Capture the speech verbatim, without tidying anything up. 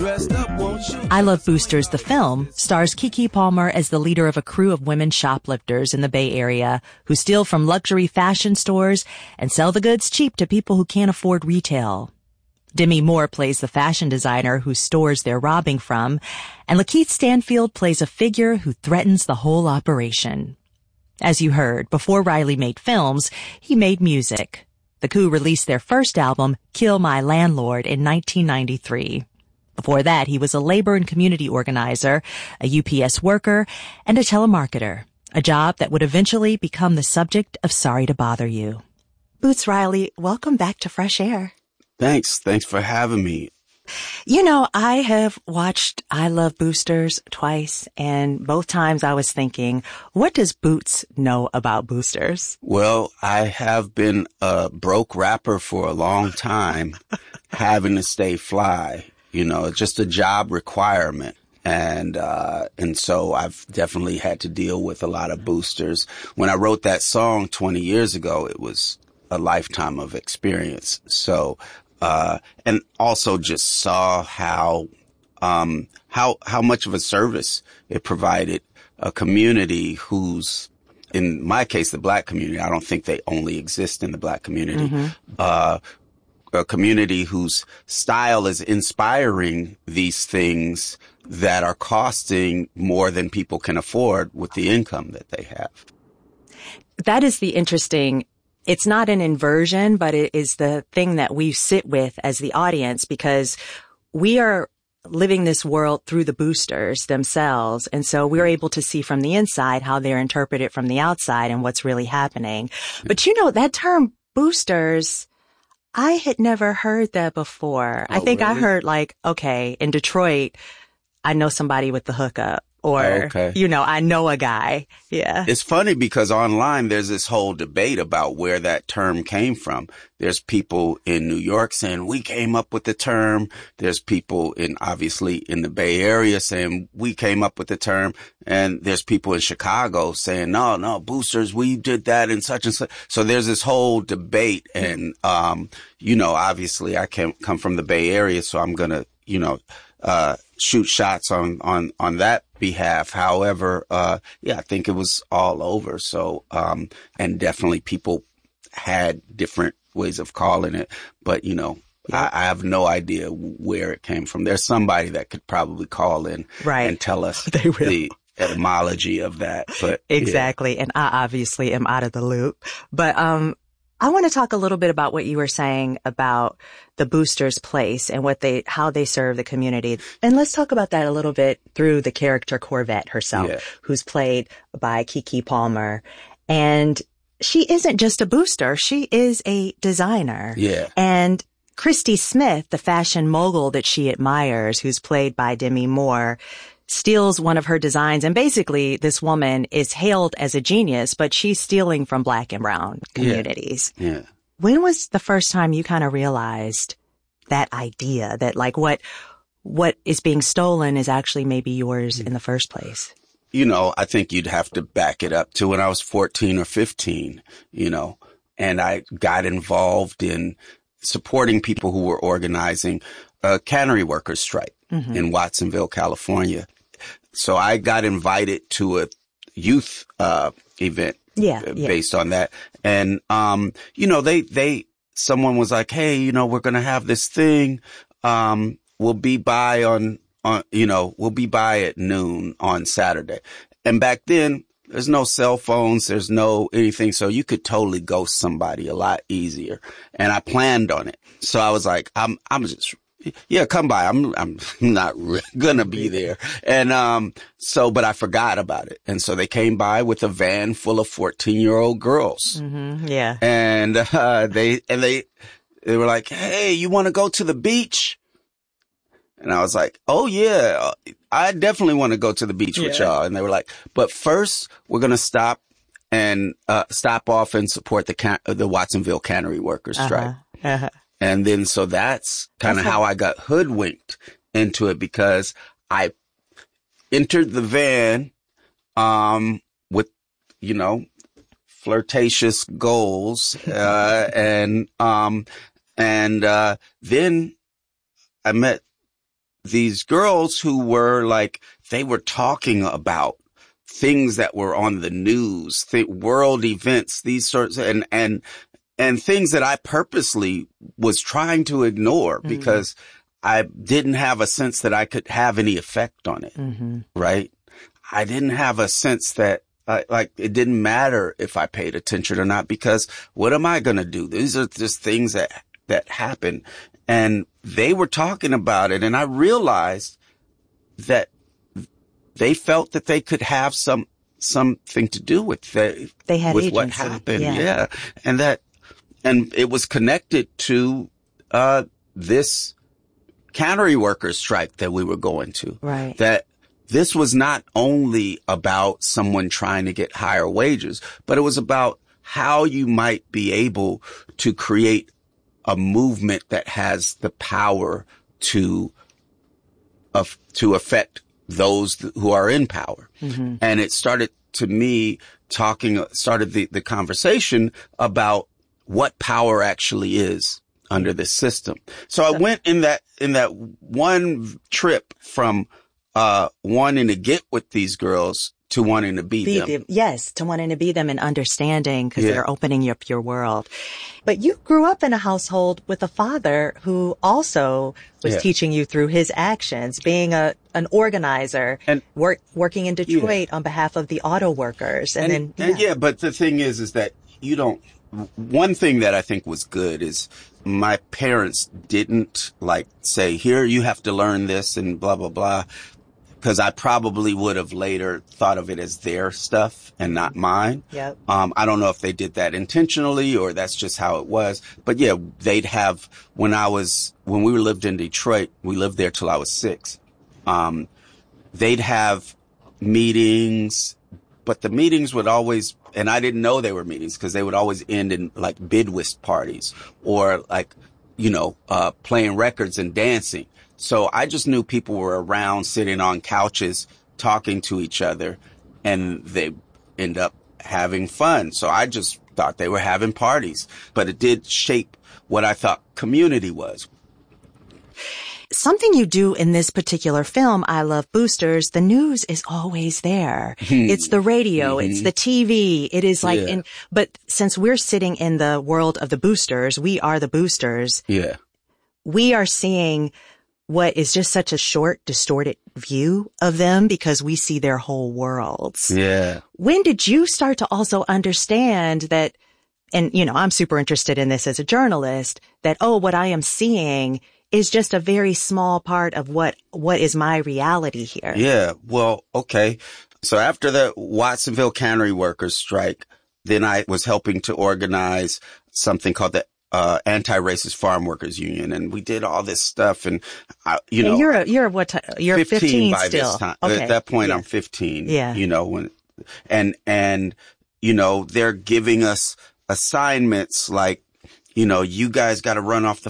I Love Boosters, the film, stars Keke Palmer as the leader of a crew of women shoplifters in the Bay Area who steal from luxury fashion stores and sell the goods cheap to people who can't afford retail. Demi Moore plays the fashion designer whose stores they're robbing from, and Lakeith Stanfield plays a figure who threatens the whole operation. As you heard, before Riley made films, he made music. The Coup released their first album, Kill My Landlord, in nineteen ninety-three. Before that, he was a labor and community organizer, a U P S worker, and a telemarketer, a job that would eventually become the subject of Sorry to Bother You. Boots Riley, welcome back to Fresh Air. Thanks. Thanks for having me. You know, I have watched I Love Boosters twice, and both times I was thinking, what does Boots know about boosters? Well, I have been a broke rapper for a long time, having to stay fly. You know, just a job requirement. And, uh, and so I've definitely had to deal with a lot of boosters. When I wrote that song twenty years ago, it was a lifetime of experience. So, uh, and also just saw how, um, how, how much of a service it provided a community who's, in my case, the black community. I don't think they only exist in the black community. Mm-hmm. Uh, a community whose style is inspiring these things that are costing more than people can afford with the income that they have. That is the interesting, it's not an inversion, but it is the thing that we sit with as the audience, because we are living this world through the boosters themselves. And so we're able to see from the inside how they're interpreted from the outside and what's really happening. But you know, that term boosters, I had never heard that before. Oh, I think really? I heard like, okay, in Detroit, I know somebody with the hookup, or, okay. you know, I know a guy. Yeah. It's funny because online there's this whole debate about where that term came from. There's people in New York saying we came up with the term. There's people in, obviously in the Bay Area saying we came up with the term. And there's people in Chicago saying, no, no, boosters, we did that and such and such. So there's this whole debate. And, um, you know, obviously I can come from the Bay Area, so I'm going to, you know, uh, shoot shots on, on, on that behalf. However, uh, yeah, I think it was all over. So, um, and definitely people had different ways of calling it, but you know, yeah. I, I have no idea where it came from. There's somebody that could probably call in right. and tell us they will. the etymology of that. But exactly. Yeah. And I obviously am out of the loop, but, um, I want to talk a little bit about what you were saying about the boosters' place and what they, how they serve the community. And let's talk about that a little bit through the character Corvette herself, yeah. who's played by Keke Palmer. And she isn't just a booster. She is a designer. Yeah. And Christy Smith, the fashion mogul that she admires, who's played by Demi Moore, steals one of her designs. And basically, this woman is hailed as a genius, but she's stealing from black and brown communities. Yeah. yeah. When was the first time you kind of realized that idea that like what, what is being stolen is actually maybe yours in the first place? You know, I think you'd have to back it up to when I was fourteen or fifteen, you know, and I got involved in supporting people who were organizing a cannery workers strike mm-hmm. in Watsonville, California. So I got invited to a youth, uh, event yeah, yeah. based on that. And, um, you know, they, they, someone was like, hey, you know, we're going to have this thing. Um, we'll be by on, on, you know, we'll be by at noon on Saturday. And back then there's no cell phones. There's no anything. So you could totally ghost somebody a lot easier. And I planned on it. So I was like, I'm, I'm just, yeah, come by. I'm, I'm not re- gonna be there. And, um, so, but I forgot about it. And so they came by with a van full of fourteen year old girls. Mm-hmm. Yeah. And, uh, they, and they, they were like, hey, you want to go to the beach? And I was like, oh yeah, I definitely want to go to the beach yeah. with y'all. And they were like, but first we're going to stop and, uh, stop off and support the can- the Watsonville cannery workers strike. Uh-huh. Uh-huh. And then, so that's kind of how I got hoodwinked into it, because I entered the van, um, with, you know, flirtatious goals, uh, and, um, and, uh, then I met these girls who were like, they were talking about things that were on the news, th- world events, these sorts of, and, and, and things that I purposely was trying to ignore mm-hmm. because I didn't have a sense that I could have any effect on it. Mm-hmm. Right. I didn't have a sense that uh, like it didn't matter if I paid attention or not, because what am I going to do? These are just things that, that happen. And they were talking about it. And I realized that they felt that they could have some, something to do with the, they had with agency. What happened. Yeah. yeah. And that, and it was connected to, uh, this cannery workers strike that we were going to. Right. That this was not only about someone trying to get higher wages, but it was about how you might be able to create a movement that has the power to, of, to affect those who are in power. Mm-hmm. And it started to me talking, started the, the conversation about what power actually is under this system. So I went in that, in that one trip from, uh, wanting to get with these girls to wanting to be, be them. them. Yes, to wanting to be them and understanding, because yeah. they're opening up your world. But you grew up in a household with a father who also was yeah. teaching you through his actions, being a an organizer and work, working in Detroit yeah. on behalf of the auto workers. And, and then, yeah. and yeah, but the thing is, is that you don't, one thing that I think was good is my parents didn't like say, here, you have to learn this and blah, blah, blah. Because I probably would have later thought of it as their stuff and not mine. Yep. Um, I don't know if they did that intentionally or that's just how it was. But yeah, they'd have, when I was, when we lived in Detroit, we lived there till I was six. Um, they'd have meetings, but the meetings would always, and I didn't know they were meetings because they would always end in like bid whist parties or like, you know, uh, playing records and dancing. So I just knew people were around sitting on couches talking to each other and they end up having fun. So I just thought they were having parties, but it did shape what I thought community was. Something you do in this particular film, I Love Boosters, the news is always there. It's the radio, mm-hmm. it's the T V. It is like, yeah. in, but since we're sitting in the world of the boosters, we are the boosters. Yeah. We are seeing what is just such a short, distorted view of them because we see their whole worlds. Yeah. When did you start to also understand that, and you know, I'm super interested in this as a journalist, that, oh, what I am seeing is just a very small part of what, what is my reality here. Yeah. Well, okay. So after the Watsonville cannery workers strike, then I was helping to organize something called the Uh, anti-racist farm workers union. And we did all this stuff. And, I, you know, and you're, a, you're what, t- you're fifteen, fifteen by still. This time. Okay. At that point, yeah. I'm fifteen, yeah. you know, when, and, and, you know, they're giving us assignments like, you know, you guys got to run off the